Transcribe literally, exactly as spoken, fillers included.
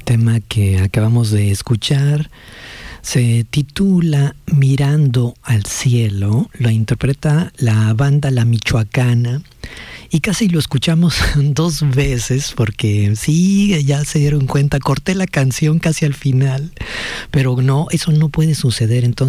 tema que acabamos de escuchar se titula Mirando al Cielo, lo interpreta la banda La Michoacana y casi lo escuchamos dos veces porque sí, ya se dieron cuenta, corté la canción casi al final, pero no, eso no puede suceder, entonces